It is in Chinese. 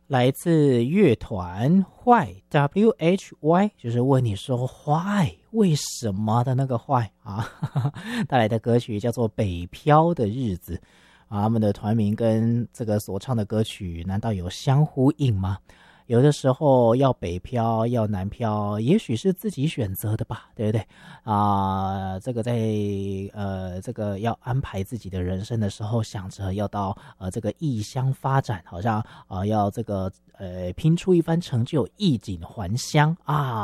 来自乐团 Why WHY， 就是问你说 Why 为什么的那个 Why 啊，带来的歌曲叫做《北漂的日子》啊，他们的团名跟这个所唱的歌曲难道有相呼应吗？有的时候要北漂要南漂，也许是自己选择的吧，对不对啊？这个在这个要安排自己的人生的时候，想着要到这个异乡发展，好像要这个拼出一番成就，衣锦还乡啊。